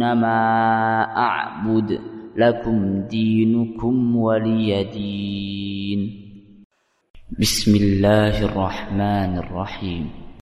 ما أعبد لكم دينكم ولي دين. بسم الله الرحمن الرحيم.